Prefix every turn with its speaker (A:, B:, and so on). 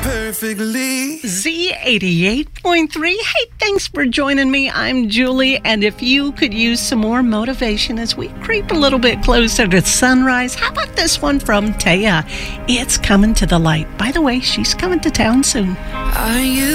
A: Perfectly.
B: Z88.3. Hey, thanks for joining me. I'm Julie, and if you could use some more motivation as we creep a little bit closer to sunrise, how about this one from Taya? It's Coming to the Light. By the way, she's coming to town soon.
A: Are you